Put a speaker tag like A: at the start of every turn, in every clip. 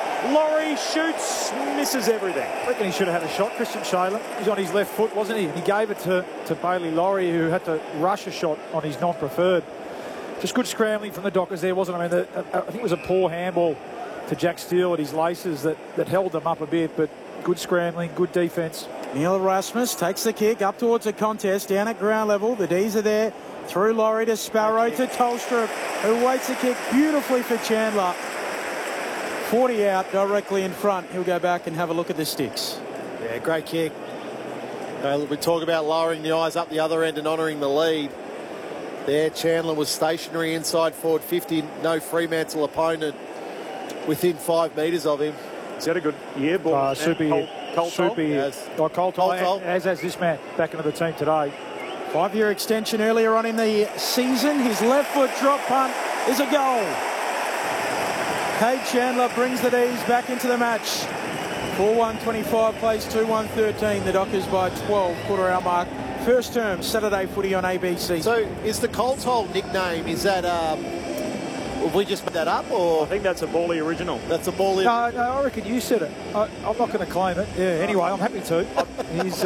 A: Laurie shoots, misses everything.
B: I reckon he should have had a shot. Christian Shayla, he's on his left foot, wasn't he? And he gave it to Bailey Laurie, who had to rush a shot on his non-preferred. Just good scrambling from the Dockers there, wasn't it? I mean, I think it was a poor handball to Jack Steele at his laces that held them up a bit, but good scrambling, good defence.
C: Neil Erasmus takes the kick up towards the contest, down at ground level. The D's are there. Through Laurie to Sparrow to Tolstrup, who waits the kick beautifully for Chandler. 40 out, directly in front. He'll go back and have a look at the sticks.
D: Yeah, great kick. We talk about lowering the eyes up the other end and honouring the lead. There, Chandler was stationary inside forward 50. No Fremantle opponent within 5 metres of him.
A: Is that a good year, ball?
B: Super year. Coltol, as has this man back into the team today.
C: 5-year extension earlier on in the season. His left foot drop punt is a goal. Cade Chandler brings the D's back into the match. 4-1-25 plays 2-1-13. The Dockers by 12, quarter-hour mark. First term, Saturday footy on ABC.
D: So is the Coltol nickname, is that, have we just made that up, or?
A: I think that's a Bally original.
D: That's a Bally
B: No, I reckon you said it. I'm not going to claim it. Yeah, anyway, I'm happy to. He's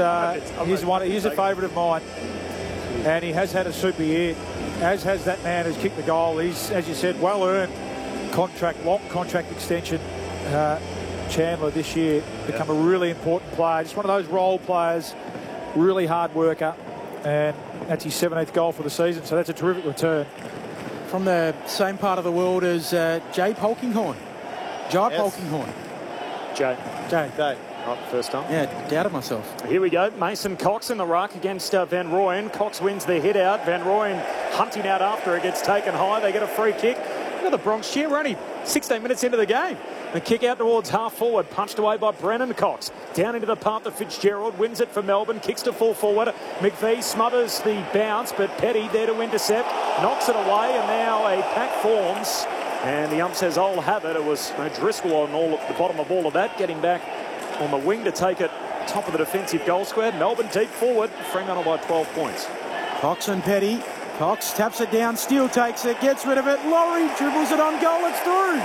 B: a favourite of mine. And he has had a super year, as has that man who's kicked the goal. He's, as you said, well-earned contract, long contract extension. Chandler this year become a really important player. Just one of those role players, really hard worker. And that's his 17th goal for the season, so that's a terrific return.
C: From the same part of the world as Jay Polkinghorne. Polkinghorne.
A: Jay.
C: Jay.
A: Right, first time.
C: Yeah, doubted myself.
A: Here we go. Mason Cox in the ruck against Van Rooyen. Cox wins the hit out. Van Rooyen hunting out after it, gets taken high. They get a free kick. Look at the Bronx cheer. We're only 16 minutes into the game. The kick out towards half forward, punched away by Brennan Cox. Down into the path of Fitzgerald, wins it for Melbourne, kicks to full forward. McVie smothers the bounce, but Petty there to intercept, knocks it away, and now a pack forms. And the ump says, I'll have it. It was Driscoll on the bottom of all of that, getting back on the wing to take it top of the defensive goal square. Melbourne deep forward, Fremantle by 12 points.
C: Cox and Petty. Cox taps it down, Steele takes it, gets rid of it. Laurie dribbles it on goal, it's through.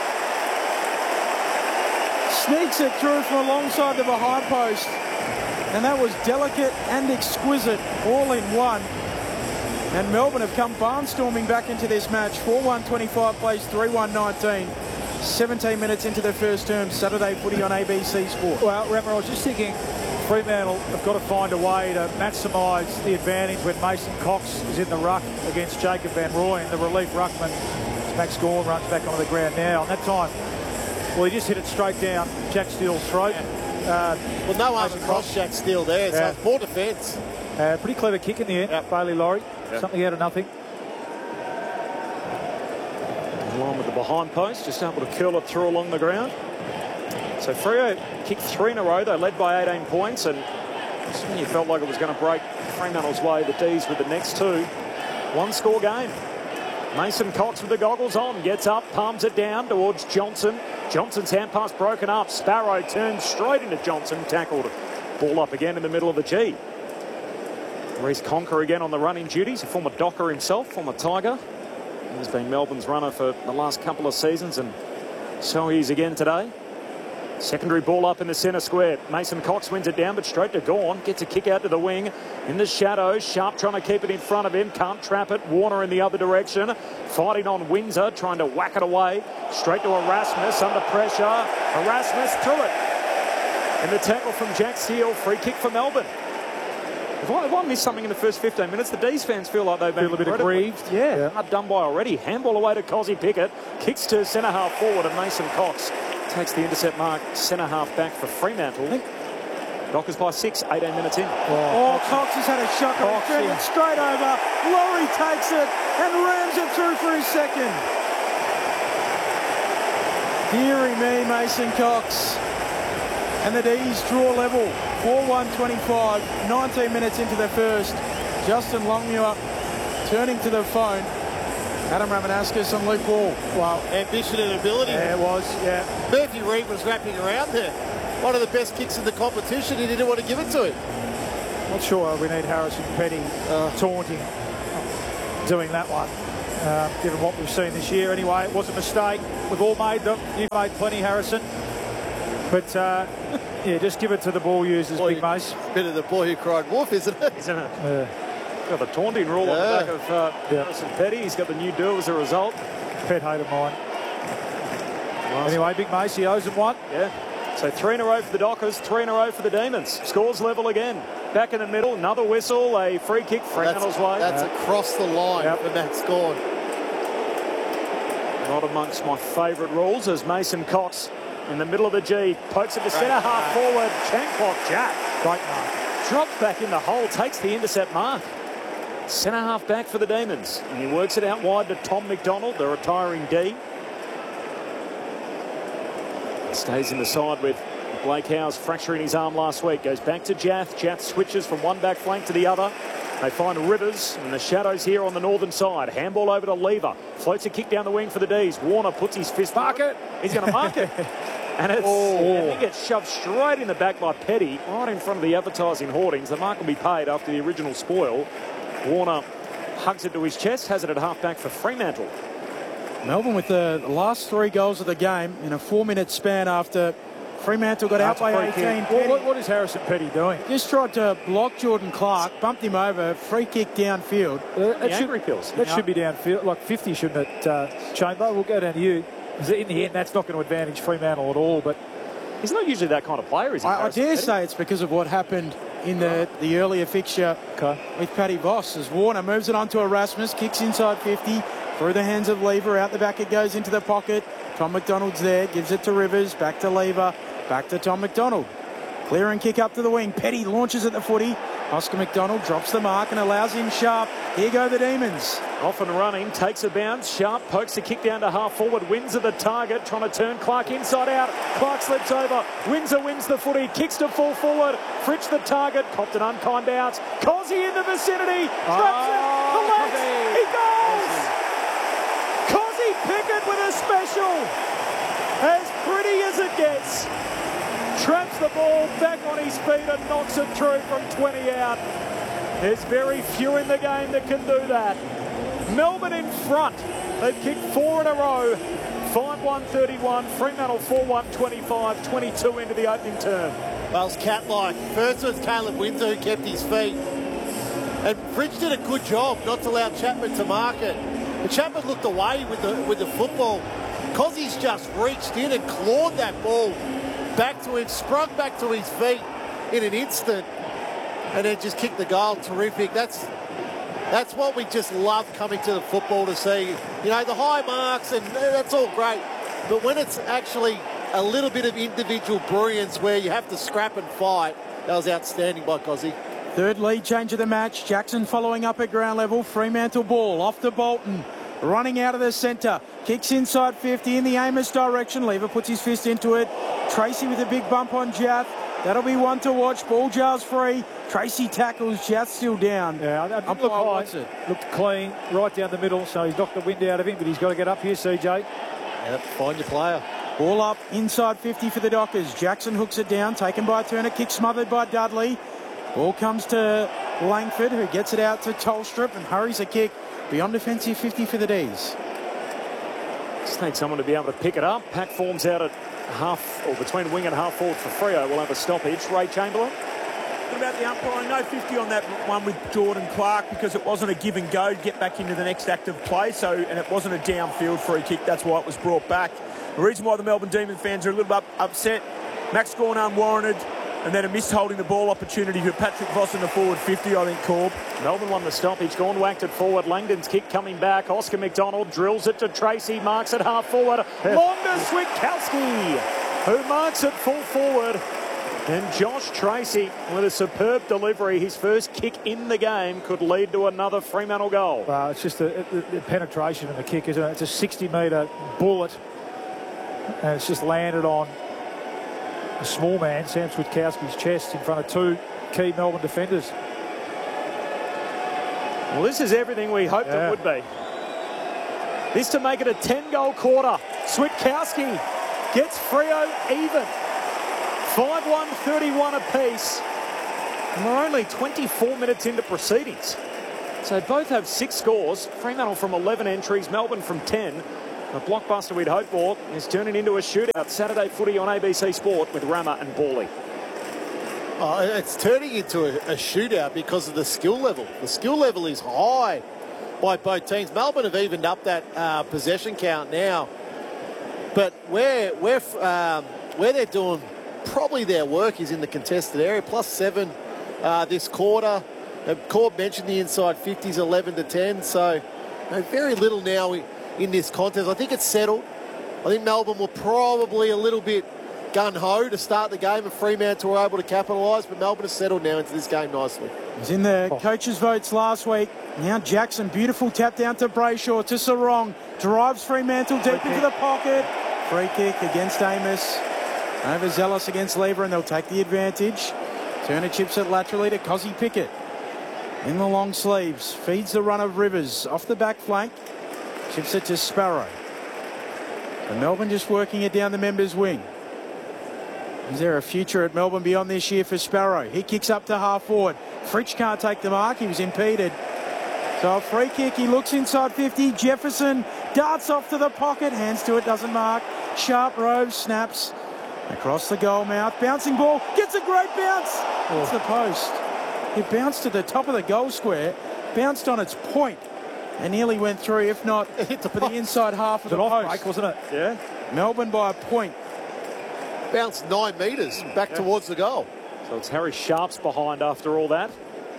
C: Sneaks it through from alongside the behind post. And that was delicate and exquisite, all in one. And Melbourne have come barnstorming back into this match. 4-1-25 plays 3-1-19. 17 minutes into the first term, Saturday footy on ABC Sport.
B: Well, Remmer, I was just thinking Fremantle have got to find a way to maximise the advantage when Mason Cox is in the ruck against Jacob Van Rooyen. The relief ruckman, Max Gawn, runs back onto the ground now. And that time, well, he just hit it straight down Jack Steele's throat.
D: Well, no one across Jack Steele there, so it's more defence.
B: Pretty clever kick in the end, Bailey Laurie. Something out of nothing.
A: Along with the behind post, just able to curl it through along the ground. So Freo kicked 3 in a row. They led by 18 points, and just when you felt like it was going to break Fremantle's way, the D's with the next 2. One-score game. Mason Cox with the goggles on, gets up, palms it down towards Johnson. Johnson's hand pass broken up. Sparrow turns straight into Johnson, tackled. Ball up again in the middle of the G. Reece Conker again on the running duties, a former Docker himself, former Tiger. He's been Melbourne's runner for the last couple of seasons, and so he's again today. Secondary ball up in the centre square. Mason Cox wins it down, but straight to Gawn. Gets a kick out to the wing. In the shadows, Sharp trying to keep it in front of him. Can't trap it. Warner in the other direction. Fighting on Windsor, trying to whack it away. Straight to Erasmus, under pressure. Erasmus through it. And the tackle from Jack Steele. Free kick for Melbourne. If I missed something in the first 15 minutes, the D's fans feel like they've been
B: a bit aggrieved.
A: Hard done by already. Handball away to Cozzy Pickett. Kicks to centre half forward, and Mason Cox takes the intercept mark, centre half back for Fremantle. Dockers by 6, 18 minutes in.
C: Cox has had a shot. It straight over. Laurie takes it and rams it through for his second. Deary me, Mason Cox. And the D's draw level. 4-1-25, 19 minutes into the first. Justin Longmuir turning to the phone. Adam Ramanauskas and Luke Wall.
D: Wow, ambition and ability.
B: Yeah, it was,
D: Murphy Reid was wrapping around there. One of the best kicks in the competition. He didn't want to give it to him.
B: Not sure we need Harrison Petty taunting, doing that one, given what we've seen this year. Anyway, it was a mistake. We've all made them. You've made plenty, Harrison. But, yeah, just give it to the ball users, Big Mace.
D: Bit of the boy who cried wolf, isn't it?
A: Isn't it? Got the taunting rule on the back of Harrison Petty. He's got the new do as a result.
B: Pet hate of mine. Anyway, Big Mace, he owes him one.
A: Yeah. So 3 in a row for the Dockers, 3 in a row for the Demons. Scores level again. Back in the middle, another whistle, a free kick, Fremantle's way.
D: That's across the line for Matt Scorn.
A: Not amongst my favourite rules as Mason Cox in the middle of the G pokes it to centre half forward. Chanclock Jack.
B: Great mark.
A: Drops back in the hole, takes the intercept mark. Centre half back for the Demons. And he works it out wide to Tom McDonald, the retiring D. Stays in the side with Blake Howes fracturing his arm last week. Goes back to Jath. Jath switches from one back flank to the other. They find Rivers in the shadows here on the northern side. Handball over to Lever. Floats a kick down the wing for the D's. Warner puts his fist.
B: Mark it.
A: He's going to mark it. And he gets shoved straight in the back by Petty, right in front of the advertising hoardings. The mark will be paid after the original spoil. Warner hugs it to his chest, has it at half-back for Fremantle.
C: Melbourne with the last 3 goals of the game in a 4-minute span after Fremantle got out by 18.
B: What is Harrison Petty doing?
C: Just tried to block Jordan Clark, bumped him over, free kick downfield.
B: That should be downfield, like 50, shouldn't it, Chamber? We'll go down to you. In the end, that's not going to advantage Fremantle at all, but
A: he's not usually that kind of player, is he?
C: I dare say it's because of what happened in the earlier fixture with Paddy Voss, as Warner moves it on to Erasmus, kicks inside 50, through the hands of Lever, out the back it goes into the pocket. Tom McDonald's there, gives it to Rivers, back to Lever, back to Tom McDonald. Clear and kick up to the wing. Petty launches at the footy. Oscar McDonald drops the mark and allows in Sharp. Here go the Demons.
A: Off and running, takes a bounce. Sharp pokes the kick down to half forward, wins at the target, trying to turn Clark inside out. Clark slips over. Windsor wins the footy, kicks to full forward. Fritsch the target, copped an unkind bounce. Cozzy in the vicinity, traps it, the legs, he goes! Cozzy Pickett with a special. As pretty as it gets. Traps the ball back on his feet and knocks it through from 20 out. There's very few in the game that can do that. Melbourne in front. They've kicked 4 in a row. 5-1-31. Fremantle 4-1-25. 22 into the opening term.
D: Well, it's cat-like. First was Caleb Windsor who kept his feet. And Fritsch did a good job not to allow Chapman to mark it. But Chapman looked away with the football. Cozzy's just reached in and clawed that ball back to him, sprung back to his feet in an instant, and then just kicked the goal. Terrific. That's what we just love coming to the football to see. You know, the high marks, and that's all great. But when it's actually a little bit of individual brilliance where you have to scrap and fight, that was outstanding by Cozzy.
C: Third lead change of the match. Jackson following up at ground level. Fremantle ball off to Bolton. Running out of the centre. Kicks inside 50 in the Amos direction. Lever puts his fist into it. Tracy with a big bump on Jath. That'll be one to watch. Ball jars free. Tracy tackles. Jath still down.
B: Yeah, looked clean right down the middle, so he's knocked the wind out of him, but he's got to get up here, CJ.
D: Yeah, find your player.
C: Ball up inside 50 for the Dockers. Jackson hooks it down. Taken by Turner. Kick smothered by Dudley. Ball comes to Langford, who gets it out to Tolstrup and hurries a kick beyond defensive 50 for the D's.
A: Just need someone to be able to pick it up. Pack forms out at half, or between wing and half forward for Freo. We'll have a stoppage. Ray Chamberlain.
E: What about the umpiring? No 50 on that one with Jordan Clark because it wasn't a give and go to get back into the next active play. And it wasn't a downfield free kick. That's why it was brought back. The reason why the Melbourne Demon fans are a little bit upset. Max Gawn unwarranted. And then a missed holding the ball opportunity for Patrick Voss in the forward 50, I think, Corb.
A: Melbourne won the stoppage. Gawn whacked it forward. Langdon's kick coming back. Oscar McDonald drills it to Tracy. Marks it half forward. Long to Switkowski, who marks it full forward. And Josh Tracy with a superb delivery. His first kick in the game could lead to another Fremantle goal.
B: Well, it's just the penetration of the kick, isn't it? It's a 60-metre bullet. And it's just landed on a small man, Sam Switkowski's chest, in front of 2 key Melbourne defenders.
A: Well, this is everything we hoped it would be. This to make it a 10-goal quarter. Switkowski gets Freo even. 5-1-31 apiece. And we're only 24 minutes into proceedings. So both have 6 scores. Fremantle from 11 entries, Melbourne from 10. The blockbuster we'd hoped for is turning into a shootout. Saturday footy on ABC Sport with Rama and Bawley.
D: It's turning into a shootout because of the skill level. The skill level is high by both teams. Melbourne have evened up that possession count now. But where they're doing probably their work is in the contested area. +7 this quarter. Corb mentioned the inside 50s, 11-10. So very little now in this contest. I think it's settled. I think Melbourne were probably a little bit gun-ho to start the game, and Fremantle were able to capitalise, but Melbourne has settled now into this game nicely.
C: He's in the coaches' votes last week. Now Jackson, beautiful tap down to Brayshaw, to Sarong, drives Fremantle deep into the pocket. Free kick against Amos. Overzealous against Lever, and they'll take the advantage. Turner chips it laterally to Cozzy Pickett. In the long sleeves, feeds the run of Rivers off the back flank. Chips it to Sparrow. And Melbourne just working it down the members' wing. Is there a future at Melbourne beyond this year for Sparrow? He kicks up to half forward. Fritsch can't take the mark. He was impeded. So a free kick. He looks inside 50. Jefferson darts off to the pocket. Hands to it. Doesn't mark. Sharp Rove snaps across the goal mouth. Bouncing ball. Gets a great bounce. It's the post. It bounced to the top of the goal square. Bounced on its point. And nearly went through, if not for the inside half of the post.
B: Break, wasn't it?
C: Yeah. Melbourne by a point.
D: Bounced 9 metres back towards the goal.
A: So it's Harry Sharps behind after all that.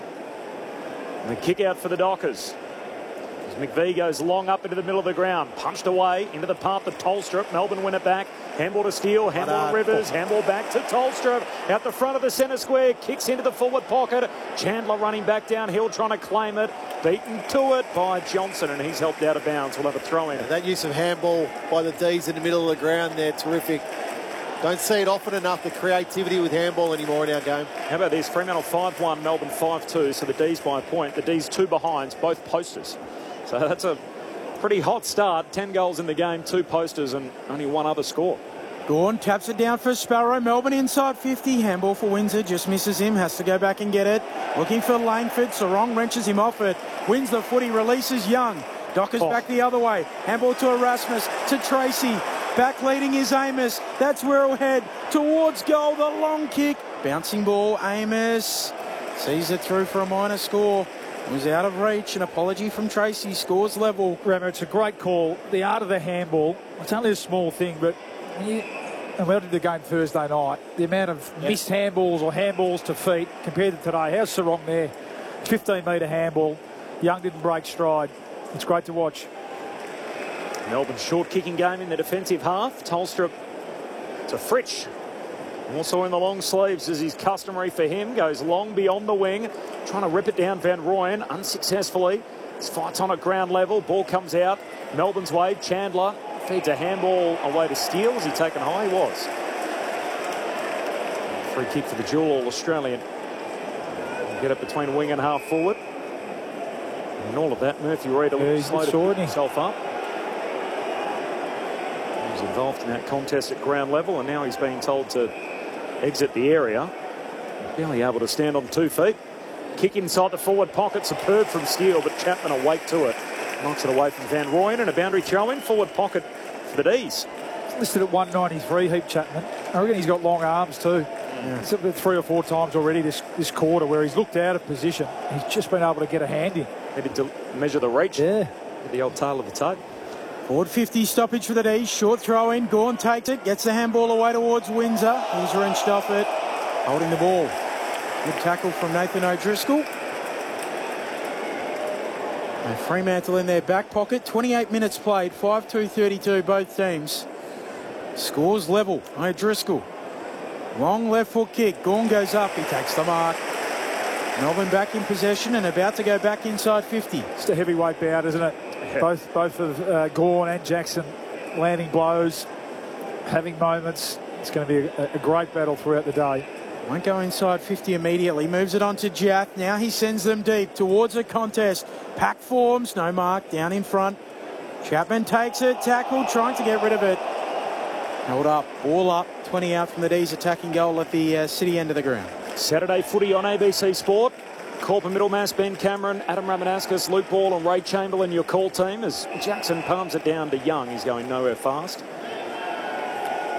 A: And the kick out for the Dockers. As McVie goes long up into the middle of the ground. Punched away into the path of Tolstrup. Melbourne win it back. Handball to Steele. Handball to Rivers. Handball back to Tolstrup. Out the front of the centre square. Kicks into the forward pocket. Chandler running back downhill trying to claim it. Beaten to it by Johnson, and he's helped out of bounds. We'll have a throw in.
D: That use of handball by the D's in the middle of the ground there, terrific. Don't see it often enough, the creativity with handball anymore in our game.
A: How about this? Fremantle 5-1, Melbourne 5-2, so the D's by a point. The D's 2 behinds, both posters. So that's a pretty hot start. 10 goals in the game, 2 posters, and only one other score.
C: Gawn taps it down for Sparrow. Melbourne inside 50. Handball for Windsor. Just misses him. Has to go back and get it. Looking for Langford. Sarong wrenches him off it. Wins the footy. Releases Young. Dockers back the other way. Handball to Erasmus. To Tracy. Back leading is Amos. That's where he'll head. Towards goal. The long kick. Bouncing ball. Amos sees it through for a minor score. It was out of reach. An apology from Tracy. Scores level.
B: Ramo, it's a great call. The art of the handball. It's only a small thing, but and we did the game Thursday night. The amount of missed handballs or handballs to feet compared to today. How's Sarong there? 15-metre handball. Young didn't break stride. It's great to watch.
A: Melbourne short kicking game in the defensive half. Tolstrup to Fritsch. Also in the long sleeves, as is customary for him. Goes long beyond the wing. Trying to rip it down Van Rooyen unsuccessfully. His fight's on at ground level. Ball comes out. Melbourne's way. Chandler feeds a handball away to Steele. Was he taken high? He was. Free kick for the dual All-Australian. Get it between wing and half forward. And all of that, Murphy Reid slowed himself up. He was involved in that contest at ground level, and now he's being told to exit the area. Barely able to stand on 2 feet. Kick inside the forward pocket, superb from Steele, but Chapman awake to it. Knocks it away from Van Rooyen, and a boundary throw in, forward pocket for the D's.
B: It's listed at 193, Heap Chapman. I reckon he's got long arms too. Yeah. It's been 3 or 4 times already this quarter where he's looked out of position. He's just been able to get a hand in.
A: Needed to measure the reach.
B: Yeah.
A: With the old tail of the tape.
C: Forward 50 stoppage for the D's. Short throw in. Gawn takes it. Gets the handball away towards Windsor. He's wrenched off it. Holding the ball. Good tackle from Nathan O'Driscoll. And Fremantle in their back pocket. 28 minutes played. 5-2-32 both teams. Scores level. O'Driscoll. Long left foot kick. Gawn goes up. He takes the mark. Melbourne back in possession and about to go back inside 50.
B: It's a heavyweight bout, isn't it? Yeah. Both of Gawn and Jackson landing blows, having moments. It's going to be a great battle throughout the day.
C: Won't go inside 50 immediately. Moves it on to Jath. Now he sends them deep towards a contest. Pack forms. No mark. Down in front. Chapman takes it. Tackle. Trying to get rid of it. Held up. Ball up. 20 out from the D's attacking goal at the city end of the ground.
A: Saturday footy on ABC Sport. Corpin Middlemass, Ben Cameron, Adam Ramanaskas, Luke Ball and Ray Chamberlain, your call team as Jackson palms it down to Young. He's going nowhere fast.